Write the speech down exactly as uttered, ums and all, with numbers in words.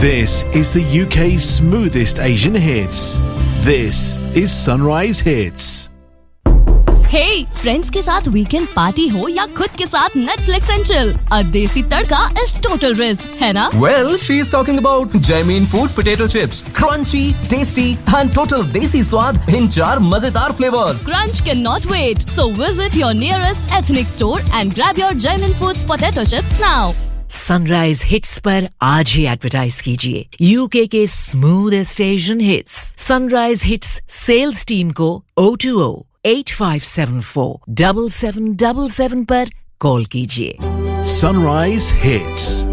This is the U K's smoothest Asian hits. This is Sunrise Hits. Hey, friends के साथ weekend party हो या खुद के साथ नेटफ्लिक्स एंड चिल, अ देसी तड़का इज टोटल रिस्क, है ना? Well, she is talking about Jaimeen Food Potato Chips, crunchy, tasty and total desi स्वाद in चार मजेदार flavors. Crunch cannot wait, so visit your nearest ethnic store and grab your Jaimeen Foods Potato Chips now. Sunrise hits पर आज ही advertise कीजिए UK के smoothest Asian hits. Sunrise hits sales team को O two O eight five seven four seven seven seven seven पर call कीजिए. Sunrise Hits.